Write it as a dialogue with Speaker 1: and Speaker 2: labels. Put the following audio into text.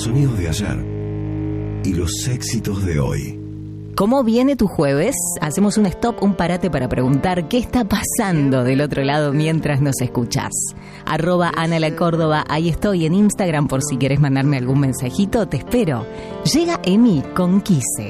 Speaker 1: los sonidos de ayer y los éxitos de hoy.
Speaker 2: ¿Cómo viene tu jueves? Hacemos un stop, un parate para preguntar qué está pasando del otro lado mientras nos escuchás. @AnaLaCórdoba, ahí estoy en Instagram por si querés mandarme algún mensajito, te espero. Llega Emi con Quise.